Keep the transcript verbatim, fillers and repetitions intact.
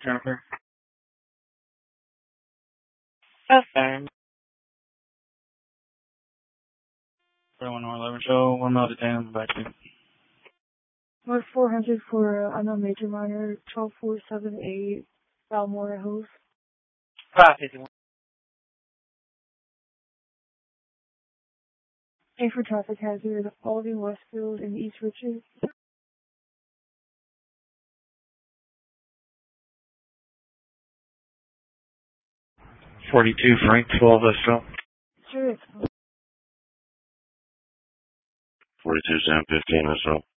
Jennifer. That's fine. one eleven show, one mile to ten, back to. We're four hundred for uh, unknown major minor, twelve four seven eight, Balmora Hills. five fifty-one. A for traffic hazard, Aldi Westfield in East Richard. forty-two, Frank, twelve S L. Sure, it's forty-two, Sam, fifteen S L.